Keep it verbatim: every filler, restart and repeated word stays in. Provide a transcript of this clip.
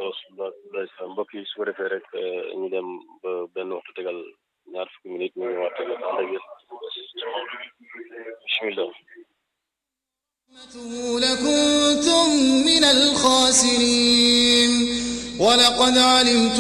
rasulullah mbokk yi su ko defee rek ñu dem ba benn waxtu tegal ñaar fukki minutes ñu ñëwaat tegal ànd ak yéen bismillah لكنتم من الخاسرين ولقد علمتم